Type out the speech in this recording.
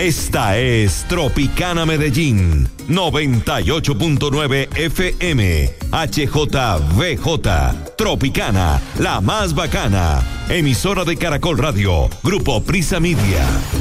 Esta es Tropicana Medellín, 98.9 FM, HJVJ, Tropicana, la más bacana. Emisora de Caracol Radio, Grupo Prisa Media.